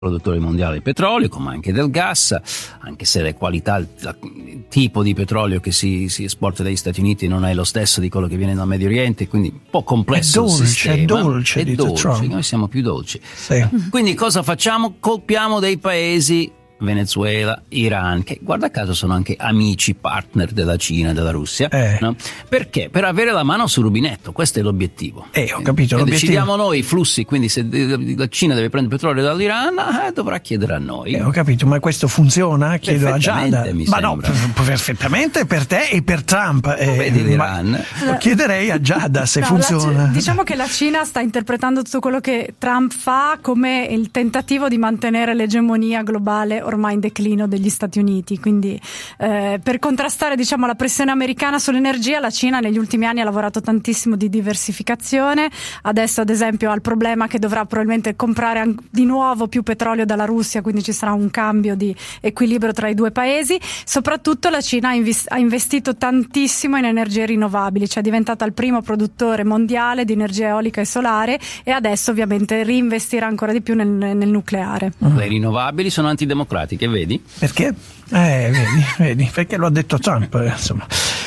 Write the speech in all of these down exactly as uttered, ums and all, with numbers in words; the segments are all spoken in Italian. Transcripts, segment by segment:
produttori mondiali di petrolio, come anche del gas, anche se le qualità, il tipo di petrolio che si, si esporta dagli Stati Uniti non è lo stesso di quello che viene dal Medio Oriente, quindi un po' complesso è dolce, il sistema. È dolce, è dolce, Trump. Noi siamo più dolci. Sì. Quindi cosa facciamo? Colpiamo dei paesi, Venezuela, Iran, che guarda caso sono anche amici, partner della Cina e della Russia, eh. no? Perché? Per avere la mano sul rubinetto, questo è l'obiettivo. Eh, ho capito, eh, l'obiettivo. Decidiamo noi i flussi, quindi se la Cina deve prendere petrolio dall'Iran, eh, dovrà chiedere a noi. Eh, ho capito, ma questo funziona? Chiedo a Giada. Mi ma sembra. no, perfettamente per te e per Trump. Eh, Vedi l'Iran. Lo chiederei a Giada se no, funziona. La, diciamo che la Cina sta interpretando tutto quello che Trump fa come il tentativo di mantenere l'egemonia globale ormai in declino degli Stati Uniti, quindi eh, per contrastare diciamo la pressione americana sull'energia, la Cina negli ultimi anni ha lavorato tantissimo di diversificazione. Adesso ad esempio ha il problema che dovrà probabilmente comprare di nuovo più petrolio dalla Russia, quindi ci sarà un cambio di equilibrio tra i due paesi. Soprattutto la Cina ha, invest- ha investito tantissimo in energie rinnovabili, cioè è diventata il primo produttore mondiale di energia eolica e solare, e adesso ovviamente reinvestirà ancora di più nel, nel nucleare. Mm. Le rinnovabili sono antidemocratiche, vedi? Perché? Eh, vedi, vedi, perché lo ha detto Trump, insomma.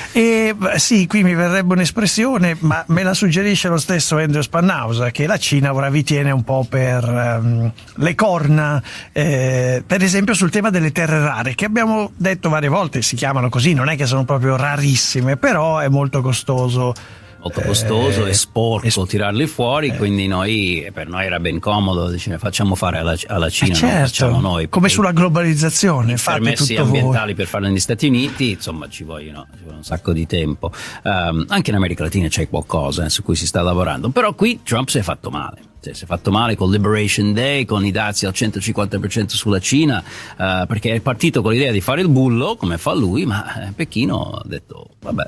E sì, qui mi verrebbe un'espressione, ma me la suggerisce lo stesso Andrew Spannausa, che la Cina ora vi tiene un po' per um, le corna, eh, per esempio sul tema delle terre rare, che abbiamo detto varie volte, si chiamano così, non è che sono proprio rarissime, però è molto costoso. Molto costoso eh, e sporco es- tirarli fuori, eh. quindi noi, per noi era ben comodo, diciamo, facciamo fare alla, alla Cina, eh certo, non facciamo noi. Come sulla globalizzazione, fate permessi tutto ambientali voi. Per farlo negli Stati Uniti, insomma ci vogliono, ci vuole un sacco di tempo. Um, anche in America Latina c'è qualcosa eh, su cui si sta lavorando, però qui Trump si è fatto male. Cioè, si è fatto male con Liberation Day, con i dazi al centocinquanta per cento sulla Cina, uh, perché è partito con l'idea di fare il bullo, come fa lui, ma eh, Pechino ha detto, vabbè,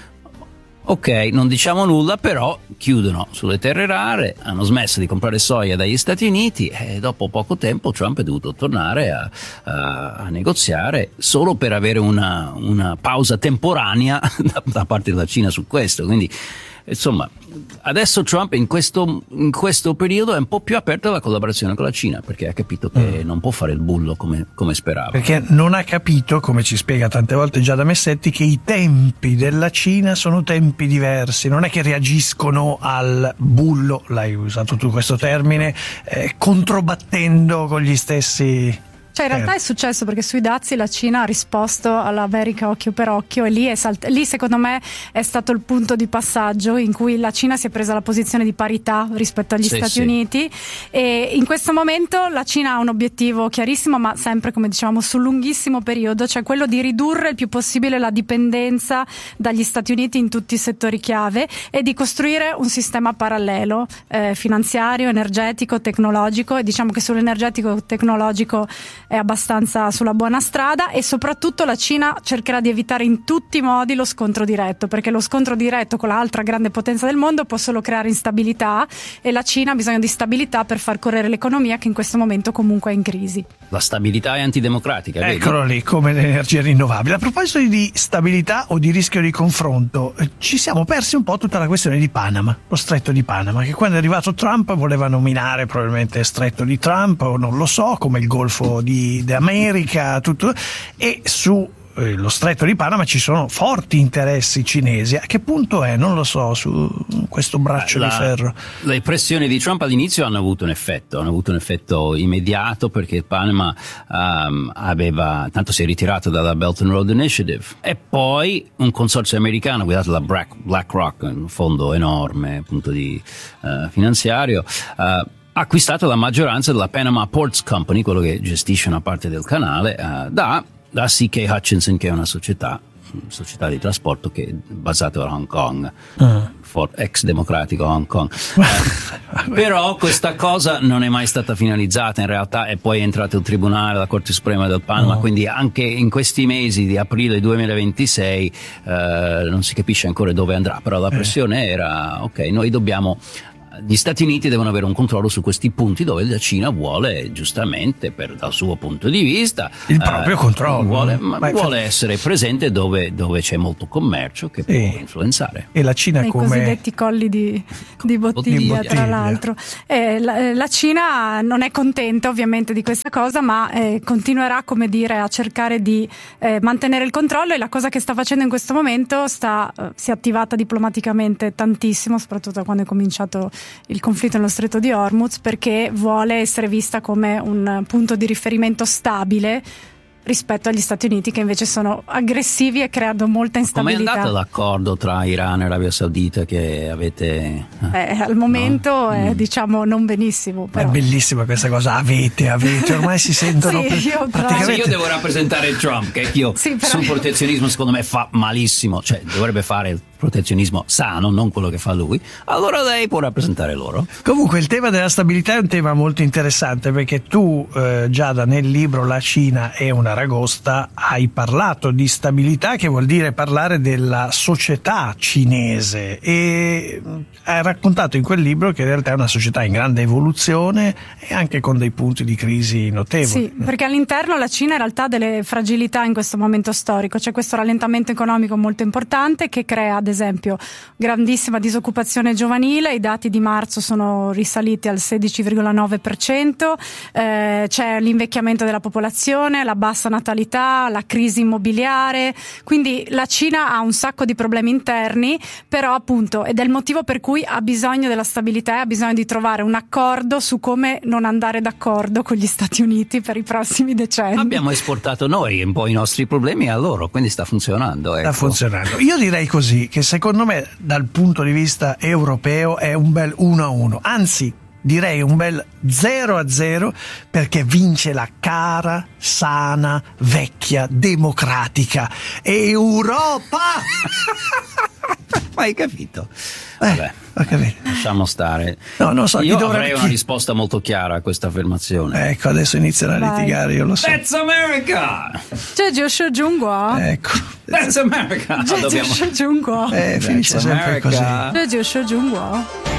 ok, non diciamo nulla, però chiudono sulle terre rare, hanno smesso di comprare soia dagli Stati Uniti e dopo poco tempo Trump è dovuto tornare a, a, a negoziare solo per avere una, una pausa temporanea da, da parte della Cina su questo. Quindi insomma, adesso Trump in questo, in questo periodo è un po' più aperto alla collaborazione con la Cina, perché ha capito che mm. non può fare il bullo come, come sperava. Perché non ha capito, come ci spiega tante volte Giada Messetti, che i tempi della Cina sono tempi diversi, non è che reagiscono al bullo, l'hai usato tu questo termine, eh, controbattendo con gli stessi... Cioè in realtà è successo perché sui dazi la Cina ha risposto all'America occhio per occhio, e lì, è salt- lì secondo me è stato il punto di passaggio in cui la Cina si è presa la posizione di parità rispetto agli sì, Stati sì. Uniti, e in questo momento la Cina ha un obiettivo chiarissimo, ma sempre come dicevamo sul lunghissimo periodo, cioè quello di ridurre il più possibile la dipendenza dagli Stati Uniti in tutti i settori chiave e di costruire un sistema parallelo eh, finanziario, energetico, tecnologico, e diciamo che sull'energetico tecnologico è abbastanza sulla buona strada, e soprattutto la Cina cercherà di evitare in tutti i modi lo scontro diretto, perché lo scontro diretto con l'altra grande potenza del mondo può solo creare instabilità, e la Cina ha bisogno di stabilità per far correre l'economia, che in questo momento comunque è in crisi. La stabilità è antidemocratica, vedi? Eccolo lì, come le energie rinnovabili. A proposito di stabilità o di rischio di confronto, ci siamo persi un po' tutta la questione di Panama, lo stretto di Panama, che quando è arrivato Trump voleva nominare probabilmente stretto di Trump, o non lo so, come il Golfo di d'America, tutto, e su eh, lo stretto di Panama ci sono forti interessi cinesi. A che punto è? Non lo so, su questo braccio la, di ferro. Le pressioni di Trump all'inizio hanno avuto un effetto, hanno avuto un effetto immediato, perché Panama um, aveva, tanto si è ritirato dalla Belt and Road Initiative, e poi un consorzio americano guidato da Black, BlackRock, un fondo enorme appunto di uh, finanziario, uh, ha acquistato la maggioranza della Panama Ports Company, quello che gestisce una parte del canale, uh, da, da C K Hutchinson, che è una società, società di trasporto che è basata a Hong Kong, uh. for, ex democratico Hong Kong. uh, però questa cosa non è mai stata finalizzata in realtà, e poi è entrato il tribunale, la Corte Suprema del Panama, uh. quindi anche in questi mesi di aprile duemilaventisei uh, non si capisce ancora dove andrà, però la pressione era ok, noi dobbiamo gli Stati Uniti devono avere un controllo su questi punti dove la Cina vuole, giustamente, per, dal suo punto di vista, il proprio eh, controllo. Vuole, ma vuole infatti... essere presente dove, dove c'è molto commercio che può e, influenzare. E la Cina I come... cosiddetti colli di, di bottiglia, di tra l'altro. Eh, la, la Cina non è contenta ovviamente di questa cosa, ma eh, continuerà, come dire, a cercare di eh, mantenere il controllo, e la cosa che sta facendo in questo momento sta, eh, si è attivata diplomaticamente tantissimo, soprattutto quando è cominciato il conflitto nello stretto di Hormuz, perché vuole essere vista come un punto di riferimento stabile rispetto agli Stati Uniti, che invece sono aggressivi e creano molta instabilità. Come è andato l'accordo tra Iran e Arabia Saudita che avete? Eh, al momento no? è mm. diciamo non benissimo. Però. È bellissima questa cosa, avete, avete, ormai si sentono sì, per, io praticamente. Sì, io devo rappresentare Trump, che io sì, però... sul protezionismo secondo me fa malissimo, cioè dovrebbe fare il protezionismo sano, non quello che fa lui, allora lei può rappresentare loro. Comunque il tema della stabilità è un tema molto interessante, perché tu eh, Giada, nel libro La Cina è una ragosta hai parlato di stabilità, che vuol dire parlare della società cinese, e hai raccontato in quel libro che in realtà è una società in grande evoluzione e anche con dei punti di crisi notevoli. Sì, perché all'interno la Cina in realtà ha delle fragilità in questo momento storico, c'è questo rallentamento economico molto importante che crea ad esempio grandissima disoccupazione giovanile, i dati di marzo sono risaliti al sedici virgola nove per cento, eh, c'è l'invecchiamento della popolazione, la bassa natalità, la crisi immobiliare, quindi la Cina ha un sacco di problemi interni, però appunto ed è il motivo per cui ha bisogno della stabilità e ha bisogno di trovare un accordo su come non andare d'accordo con gli Stati Uniti per i prossimi decenni. Abbiamo esportato noi un po' i nostri problemi a loro, quindi sta funzionando. Ecco. Sta funzionando. Io direi così, che secondo me dal punto di vista europeo è un bel uno a uno, anzi direi un bel zero a zero, perché vince la cara, sana, vecchia, democratica Europa. Ma hai capito? Eh, Vabbè, ho capito. Lasciamo stare. No, non so, io chi avrei dovrebbe... una risposta molto chiara a questa affermazione. Ecco, adesso inizierà a Vai. litigare, io lo so. That's America! Ecco. That's America! Dobbiamo... Eh, finisce sempre così. America.